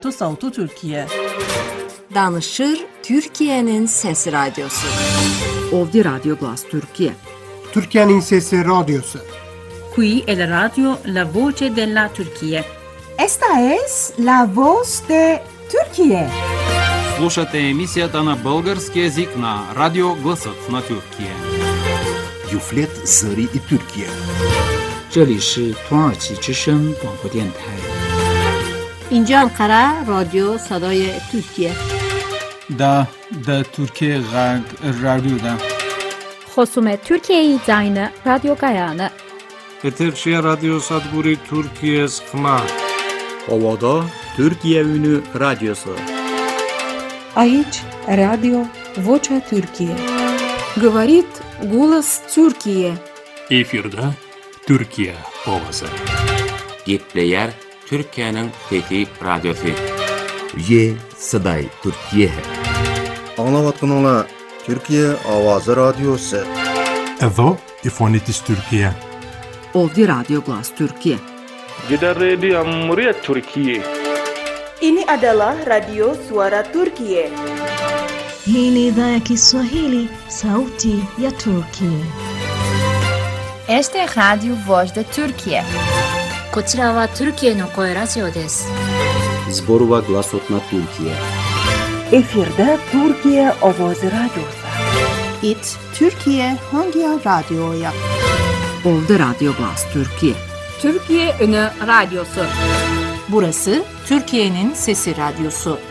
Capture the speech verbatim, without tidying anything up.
Tosautu Türkiye. Danışır Türkiye'nin Sesi Radyosu. Ovdje Radio Glas Türkiye. Türkiye'nin Sesi Radyosu. Qui è la radio La Voce della Turchia. Esta es la voz de Turquía. Слушате емисията на български език на Радио Гласът на Türkiye. Юфлет Зări и Türkiye. 这里是土耳其之声广播电台。 اینجا انقره رادیو صدای ترکیه. دا دا Türkiye Radyo'da. خصوم Türkiye Zayını Radyo Gayanı. Eterşehir Radyo Sadguri Türkiye Sıkma. Ovada Türkiye Ünü Radyosu. Aici Radio Vocea Türkiye. Говорит голос Türkiye. Efirde Türkiye Ovası. Gitleyer Türkiye'nin Fethi Radyosu. Ye Saday Türkiye. Anlavatkanlar Türkiye Avazı Radyosu. Evo İfonitis Türkiye. Ovdje Radio Glas Türkiye. Gidan Radio Muria Türkiye. Ini adalah Radio Suara Turkiye. Hii ni idhaa ya Kiswahili, Sauti ya Turkiye. Este es Radio Voz de Turkiye. こちらはトルキエの声ラジオです。 Zborova Glasot na Türkiye. Efirde Türkiye Ovoz Radyosu. It Türkiye Hangi Radyo'ya? Ovdje Radio Glas Türkiye. Türkiye Ünü Radyosu. Burası Türkiye'nin Sesi Radyosu.